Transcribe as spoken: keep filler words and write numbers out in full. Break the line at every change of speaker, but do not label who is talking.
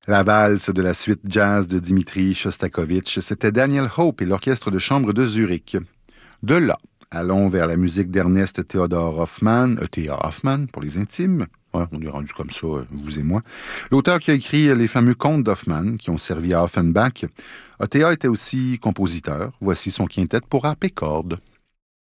La valse de la suite jazz de Dimitri Shostakovich, c'était Daniel Hope et l'orchestre de chambre de Zurich. De là, allons vers la musique d'Ernest Theodor Hoffmann, euh, Théa Hoffmann pour les intimes. Ouais, on est rendu comme ça, vous et moi. L'auteur qui a écrit les fameux contes d'Hoffmann qui ont servi à Offenbach. Théa était aussi compositeur. Voici son quintet pour harpe et cordes.